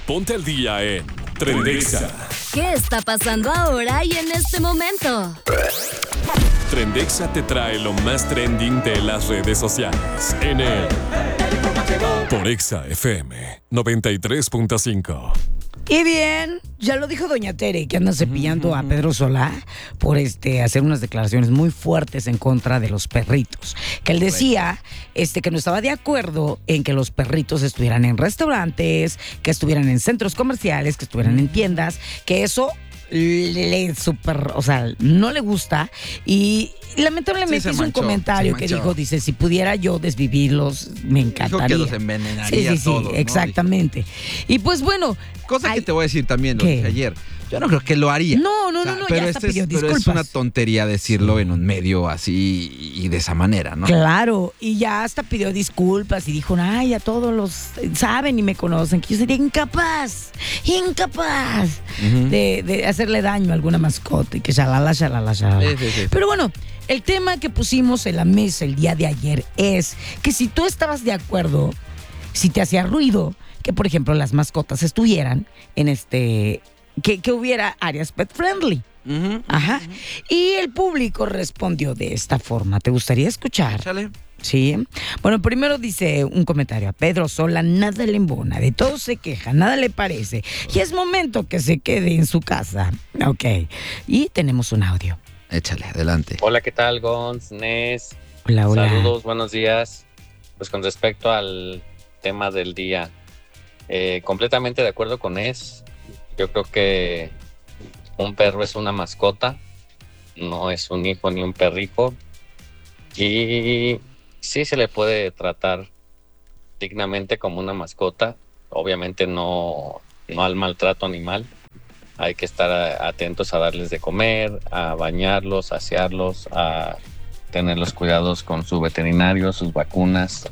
Ponte al día en Trendexa. ¿Qué está pasando ahora y en este momento? Trendexa te trae lo más trending de las redes sociales en el por Exa FM 93.5. Y bien, ya lo dijo doña Tere, que anda cepillando a Pedro Solá por hacer unas declaraciones muy fuertes en contra de los perritos. Que él decía que no estaba de acuerdo en que los perritos estuvieran en restaurantes, que estuvieran en centros comerciales, que estuvieran en tiendas, que eso no le gusta. Y lamentablemente hizo un comentario que dice, si pudiera yo desvivirlos, me encantaría. Dijo que los envenenaría todos, ¿no? Exactamente. Dijo. Y pues bueno. Cosa que te voy a decir también, lo dije ayer. Yo no creo que lo haría. No, pero ya hasta pidió disculpas. Pero es una tontería decirlo en un medio así y de esa manera, ¿no? Claro, y ya hasta pidió disculpas y dijo, ay, a todos los saben y me conocen, que yo sería incapaz de hacerle daño a alguna mascota y que shalala. Sí. Pero bueno, el tema que pusimos en la mesa el día de ayer es que si tú estabas de acuerdo, si te hacía ruido, que por ejemplo las mascotas estuvieran en que hubiera áreas pet friendly. Ajá. Y el público respondió de esta forma. ¿Te gustaría escuchar? Échale. Sí. Bueno, primero dice un comentario. A Pedro Sola nada le embona, de todo se queja, nada le parece. Y es momento que se quede en su casa. Ok. Y tenemos un audio. Échale, adelante. Hola, ¿qué tal, Gonz, Nes? Hola. Saludos, buenos días. Pues con respecto al tema del día, completamente de acuerdo con Nes. Yo creo que un perro es una mascota, no es un hijo ni un perrijo. Y sí se le puede tratar dignamente como una mascota. Obviamente no al maltrato animal. Hay que estar atentos a darles de comer, a bañarlos, a asearlos, a tener los cuidados con su veterinario, sus vacunas,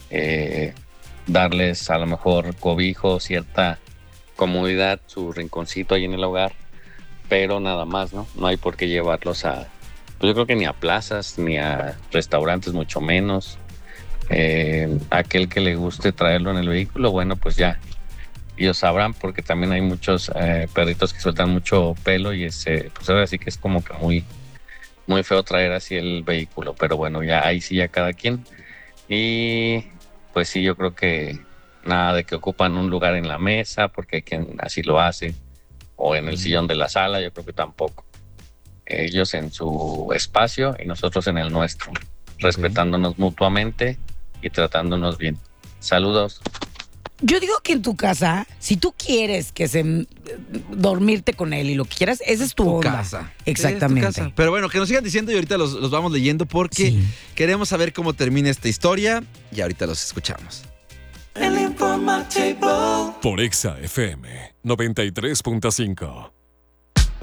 darles a lo mejor cobijo, cierta comodidad, su rinconcito ahí en el hogar, pero nada más, ¿no? No hay por qué llevarlos pues yo creo que ni a plazas, ni a restaurantes, mucho menos. Aquel que le guste traerlo en el vehículo, bueno, pues ya ellos sabrán, porque también hay muchos perritos que sueltan mucho pelo y pues ahora sí que es como que muy, muy feo traer así el vehículo, pero bueno, ya ahí sí ya cada quien. Y pues sí, yo creo que nada de que ocupan un lugar en la mesa, porque hay quien así lo hace, o en el sillón de la sala, yo creo que tampoco. Ellos en su espacio y nosotros en el nuestro, respetándonos mutuamente y tratándonos bien. Saludos. Yo digo que en tu casa, si tú quieres dormirte con él y lo que quieras, esa es tu onda. Casa. Exactamente. Es tu casa. Pero bueno, que nos sigan diciendo y ahorita los vamos leyendo porque queremos saber cómo termina esta historia y ahorita los escuchamos. Por Exa FM 93.5.